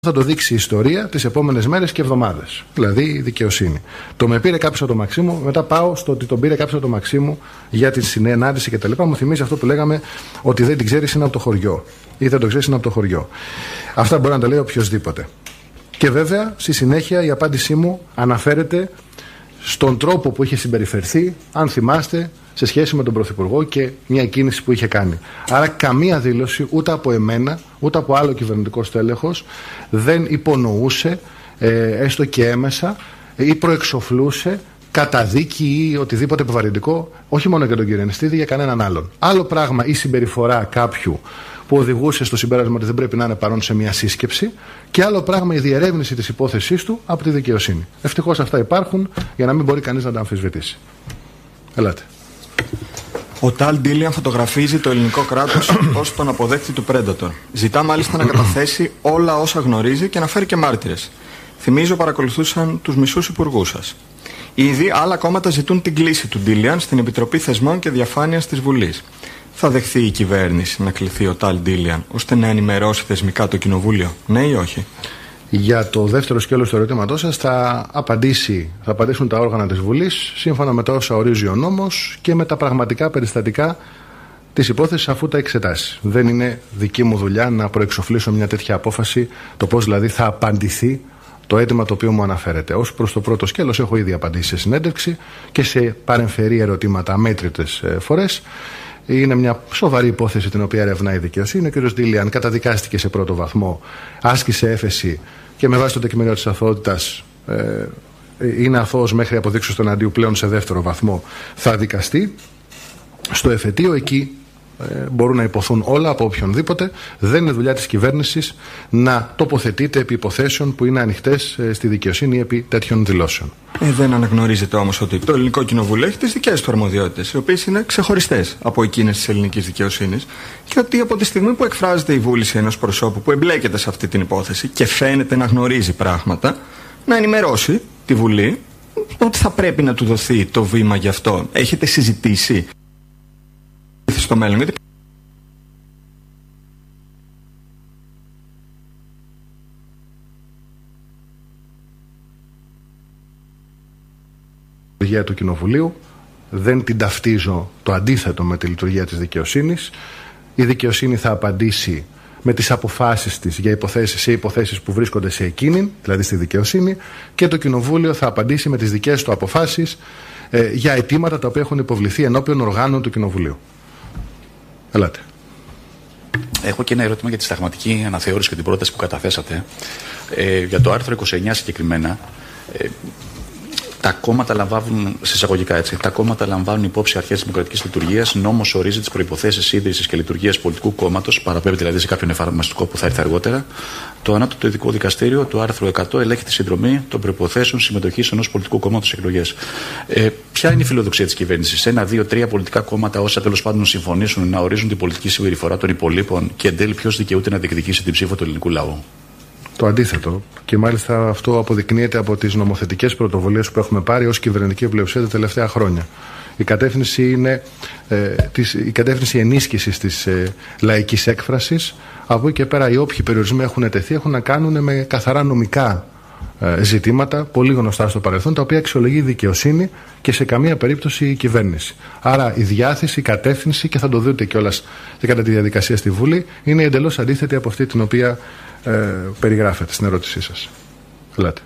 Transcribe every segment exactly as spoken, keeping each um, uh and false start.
Θα το δείξει η ιστορία τις επόμενες μέρες και εβδομάδες. Δηλαδή η δικαιοσύνη. Το με πήρε κάποιος από το Μαξίμου, μετά πάω στο ότι τον πήρε κάποιος από το Μαξίμου για τη συνέναντηση κτλ. Μου θυμίζει αυτό που λέγαμε ότι δεν την ξέρεις, είναι από το χωριό. Ή δεν το ξέρεις, είναι από το χωριό. Αυτά μπορεί να τα λέει οποιοδήποτε. Και βέβαια στη συνέχεια η απάντησή μου αναφέρεται στον τρόπο που είχε συμπεριφερθεί, αν θυμάστε, σε σχέση με τον Πρωθυπουργό και μια κίνηση που είχε κάνει. Άρα καμία δήλωση ούτε από εμένα ούτε από άλλο κυβερνητικό στέλεχος δεν υπονοούσε ε, έστω και έμεσα ή προεξοφλούσε καταδίκη ή οτιδήποτε επιβαρυντικό, όχι μόνο για τον κύριο Νεστίδη, για κανέναν άλλον. Άλλο πράγμα η συμπεριφορά κάποιου που οδηγούσε στο συμπέρασμα ότι δεν πρέπει να είναι παρόν σε μια σύσκεψη, και άλλο πράγμα η διερεύνηση της υπόθεσής του από τη δικαιοσύνη. Ευτυχώς αυτά υπάρχουν για να μην μπορεί κανείς να τα αμφισβητήσει. Ελάτε. Ο Ταλ Ντίλιαν φωτογραφίζει το ελληνικό κράτος ως τον αποδέκτη του Predator. Ζητά μάλιστα να καταθέσει όλα όσα γνωρίζει και να φέρει και μάρτυρες. Θυμίζω παρακολουθούσαν τους μισούς υπουργούς σας. Ήδη άλλα κόμματα ζητούν την κλίση του Ντίλιαν στην Επιτροπή Θεσμών και Διαφάνειας της Βουλής. Θα δεχθεί η κυβέρνηση να κληθεί ο Ταλ Ντίλιαν ώστε να ενημερώσει θεσμικά το Κοινοβούλιο, ναι ή όχι? Για το δεύτερο σκέλος του ερωτήματός σας θα, απαντήσει, θα απαντήσουν τα όργανα της Βουλής σύμφωνα με τα όσα ορίζει ο νόμος και με τα πραγματικά περιστατικά της υπόθεσης αφού τα εξετάσει. Δεν είναι δική μου δουλειά να προεξοφλήσω μια τέτοια απόφαση, το πώς δηλαδή θα απαντηθεί το αίτημα το οποίο μου αναφέρεται. Ως προς το πρώτο σκέλος έχω ήδη απαντήσει σε συνέντευξη και σε παρεμφερή ερωτήματα αμέτρητες φορές. Είναι μια σοβαρή υπόθεση την οποία ερευνά η δικαιοσύνη. Ο κ. Ντίλιαν καταδικάστηκε σε πρώτο βαθμό, άσκησε έφεση και με βάση το τεκμήριο της αθωότητας ε, είναι αθώος μέχρι αποδείξεις του εναντίου, πλέον σε δεύτερο βαθμό θα δικαστεί. Στο εφετείο εκεί ε, μπορούν να υποθούν όλα από οποιονδήποτε. Δεν είναι δουλειά της κυβέρνησης να τοποθετείται επί υποθέσεων που είναι ανοιχτές ε, στη δικαιοσύνη ή επί τέτοιων δηλώσεων. Ε, δεν αναγνωρίζετε όμως ότι το ελληνικό κοινοβούλιο έχει τις δικές του αρμοδιότητες, οι οποίες είναι ξεχωριστές από εκείνες της ελληνικής δικαιοσύνης, και ότι από τη στιγμή που εκφράζεται η βούληση ενός προσώπου που εμπλέκεται σε αυτή την υπόθεση και φαίνεται να γνωρίζει πράγματα, να ενημερώσει τη Βουλή ότι θα πρέπει να του δοθεί το βήμα γι' αυτό. Έχετε συζητήσει στο μέλλον? Γιατί... Η λειτουργία του Κοινοβουλίου δεν την ταυτίζω το αντίθετο με τη λειτουργία της δικαιοσύνης. Η δικαιοσύνη θα απαντήσει με τις αποφάσεις της για υποθέσεις, σε υποθέσεις που βρίσκονται σε εκείνη, δηλαδή στη δικαιοσύνη, και το Κοινοβούλιο θα απαντήσει με τις δικές του αποφάσεις ε, για αιτήματα τα οποία έχουν υποβληθεί ενώπιον οργάνων του Κοινοβουλίου. Ελάτε. Έχω και ένα ερώτημα για τη συνταγματική αναθεώρηση και την πρόταση που καταθέσατε. Ε, για το άρθρο είκοσι εννιά συγκεκριμένα, ε, τα κόμματα λαμβάνουν, σε εισαγωγικά έτσι, τα κόμματα λαμβάνουν υπόψη αρχές της δημοκρατικής λειτουργίας. Νόμος ορίζει τις προϋποθέσεις ίδρυσης και λειτουργίας πολιτικού κόμματος, παραπέμπει δηλαδή σε κάποιον εφαρμοστικό που θα έρθει αργότερα. Το Ανώτατο Ειδικό Δικαστήριο του άρθρου εκατό ελέγχει τη συνδρομή των προϋποθέσεων συμμετοχής ενός πολιτικού κόμματος σε εκλογές. Ε, ποια είναι η φιλοδοξία της κυβέρνησης? Ένα, δύο, τρία πολιτικά κόμματα, όσα τέλος πάντων συμφωνήσουν, να ορίζουν την πολιτική συμπεριφορά των υπολείπων και εν τέλει ποιος δικαιούται να διεκδικήσει την ψήφο του ελληνικού λαού? Το αντίθετο. Και μάλιστα αυτό αποδεικνύεται από τις νομοθετικές πρωτοβουλίες που έχουμε πάρει ως κυβερνητική πλειοψηφία τα τελευταία χρόνια. Η κατεύθυνση είναι ε, της, η κατεύθυνση ενίσχυσης της ε, λαϊκής έκφρασης. Από εκεί και πέρα οι όποιοι περιορισμοί έχουν τεθεί έχουν να κάνουν με καθαρά νομικά ε, ζητήματα, πολύ γνωστά στο παρελθόν, τα οποία αξιολογεί η δικαιοσύνη και σε καμία περίπτωση η κυβέρνηση. Άρα η διάθεση, η κατεύθυνση, και θα το δείτε κιόλας και κατά τη διαδικασία στη Βουλή, είναι εντελώς αντίθετη από αυτή την οποία ε, περιγράφεται στην ερώτησή σας. Ελάτε.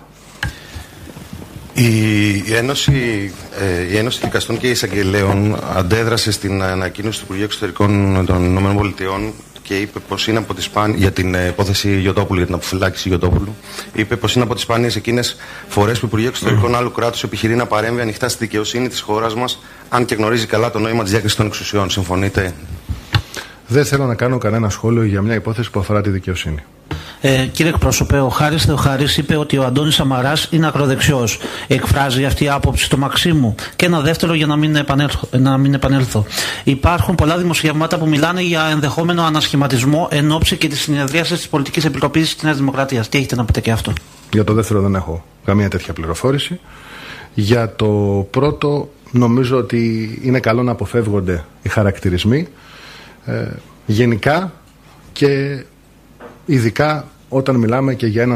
Η Ένωση, ε, η Ένωση Δικαστών και Εισαγγελέων αντέδρασε στην ανακοίνωση του Υπουργείου Εξωτερικών των ΗΠΑ και είπε πως είναι από τις σπάνιες, για την υπόθεση Γιωτόπουλου, για την αποφυλάκηση Γιωτόπουλου, είπε πως είναι από τις σπάνιες εκείνες φορές που το Υπουργείο Εξωτερικών άλλου κράτους επιχειρεί να παρέμβει ανοιχτά στη δικαιοσύνη της χώρας μας, αν και γνωρίζει καλά το νόημα της διάκρισης των εξουσιών. Συμφωνείτε? Δεν θέλω να κάνω κανένα σχόλιο για μια υπόθεση που αφορά τη δικαιοσύνη. Ε, κύριε εκπρόσωπε, ο Χάρης Θεοχάρης είπε ότι ο Αντώνης Σαμαράς είναι ακροδεξιός. Εκφράζει αυτή η άποψη το Μαξίμου? Και ένα δεύτερο για να μην, επανέλθω, να μην επανέλθω. Υπάρχουν πολλά δημοσιεύματα που μιλάνε για ενδεχόμενο ανασχηματισμό εν ώψη και τη συνεδρίαση της Πολιτικής Επιτροπής της Νέας Δημοκρατίας. Τι έχετε να πείτε και αυτό? Για το δεύτερο δεν έχω καμία τέτοια πληροφόρηση. Για το πρώτο νομίζω ότι είναι καλό να αποφεύγονται οι χαρακτηρισμοί. Ε, γενικά και ειδικά όταν μιλάμε και για ένα